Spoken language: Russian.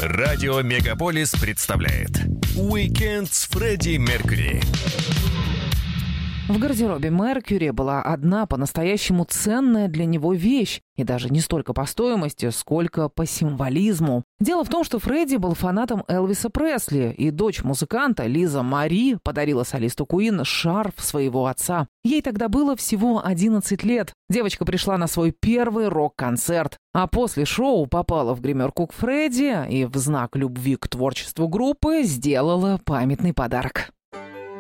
Радио Мегаполис представляет «Уикенд с Фредди Меркьюри». В гардеробе Меркьюри была одна по-настоящему ценная для него вещь, и даже не столько по стоимости, сколько по символизму. Дело в том, что Фредди был фанатом Элвиса Пресли, и дочь музыканта Лиза Мари подарила солисту Куин шарф своего отца. Ей тогда было всего 11 лет. Девочка пришла на свой первый рок-концерт, а после шоу попала в гримерку к Фредди и в знак любви к творчеству группы сделала памятный подарок.